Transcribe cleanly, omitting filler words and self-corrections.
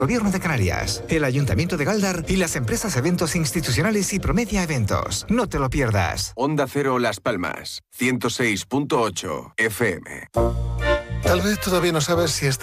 Gobierno de Canarias, el Ayuntamiento de Gáldar y las empresas Eventos Institucionales y Promedia Eventos. No te lo pierdas. Onda Cero Las Palmas, 106.8 FM. Tal vez todavía no sabes si